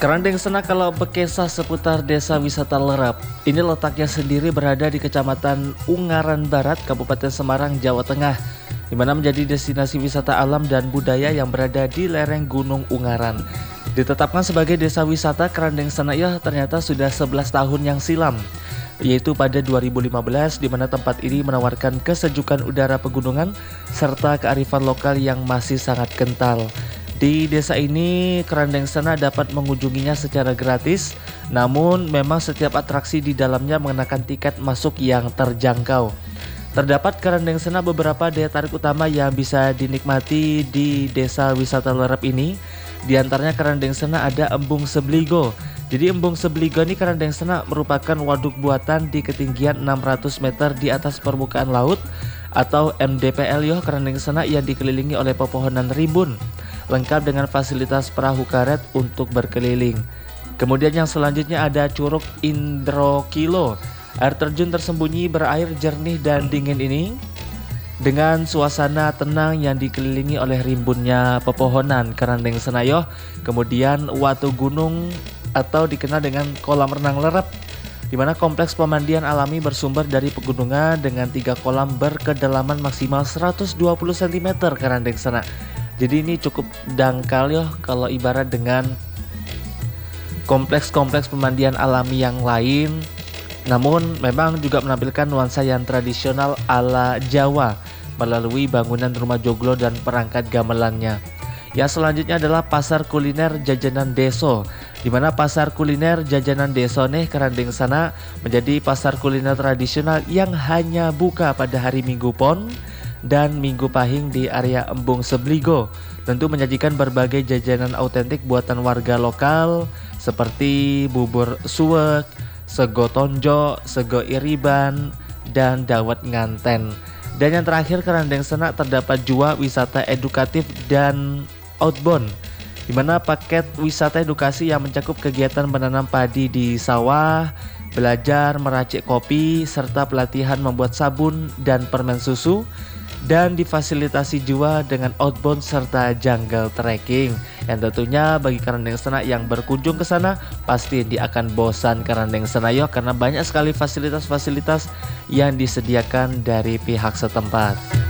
Kerandeng Senak kalau berkisah seputar desa wisata Lerep. Ini letaknya sendiri berada di Kecamatan Ungaran Barat, Kabupaten Semarang, Jawa Tengah, di mana menjadi destinasi wisata alam dan budaya yang berada di lereng Gunung Ungaran. Ditetapkan sebagai desa wisata, Kerandeng Senak ternyata sudah 11 tahun yang silam, yaitu pada 2015, di mana tempat ini menawarkan kesejukan udara pegunungan serta kearifan lokal yang masih sangat kental. Di desa ini, Kerandeng Senak dapat mengunjunginya secara gratis, namun memang setiap atraksi di dalamnya mengenakan tiket masuk yang terjangkau. Terdapat Kerandeng Senak beberapa daya tarik utama yang bisa dinikmati di desa wisata Lerep ini. Di antaranya Kerandeng Senak ada Embung Sebligo. Jadi Embung Sebligo ini Kerandeng Senak merupakan waduk buatan di ketinggian 600 meter di atas permukaan laut atau MDPL Kerandeng Senak yang dikelilingi oleh pepohonan rimbun, lengkap dengan fasilitas perahu karet untuk berkeliling. Kemudian yang selanjutnya ada Curug Indrokilo. Air terjun tersembunyi berair jernih dan dingin ini dengan suasana tenang yang dikelilingi oleh rimbunnya pepohonan Kerandeng Senak. Kemudian Watu Gunung atau dikenal dengan kolam renang Lerep, di mana kompleks pemandian alami bersumber dari pegunungan dengan 3 kolam berkedalaman maksimal 120 cm Kerandeng Senak. Jadi ini cukup dangkal kalau ibarat dengan kompleks-kompleks pemandian alami yang lain. Namun memang juga menampilkan nuansa yang tradisional ala Jawa melalui bangunan rumah joglo dan perangkat gamelannya. Yang selanjutnya adalah Pasar Kuliner Jajanan Deso, di mana Pasar Kuliner Jajanan Deso Kerandeng Senak menjadi pasar kuliner tradisional yang hanya buka pada hari Minggu Pon dan Minggu Pahing di area Embung Sebligo. Tentu menyajikan berbagai jajanan autentik buatan warga lokal seperti bubur suwek, sego tonjo, sego iriban, dan dawet nganten. Dan yang terakhir, Kerandeng Senak terdapat jua wisata edukatif dan outbound, di mana paket wisata edukasi yang mencakup kegiatan menanam padi di sawah, belajar meracik kopi, serta pelatihan membuat sabun dan permen susu, dan difasilitasi jua dengan outbound serta jungle trekking. Yang tentunya bagi Kerandeng Senak yang berkunjung ke sana pasti dia akan bosan Kerandeng Senak karena banyak sekali fasilitas-fasilitas yang disediakan dari pihak setempat.